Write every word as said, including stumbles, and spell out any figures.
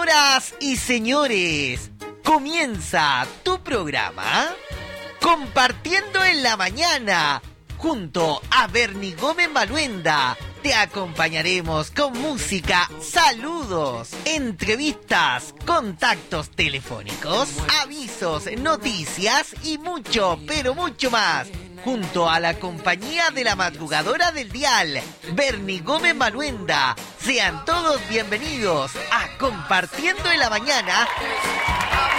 Señoras y señores, comienza tu programa Compartiendo en la Mañana, junto a Bernie Gómez Maluenda. Te acompañaremos con música, saludos, entrevistas, contactos telefónicos, avisos, noticias y mucho, pero mucho más. Junto a la compañía de la madrugadora del dial, Bernie Gómez Maluenda. Sean todos bienvenidos a Compartiendo en la Mañana.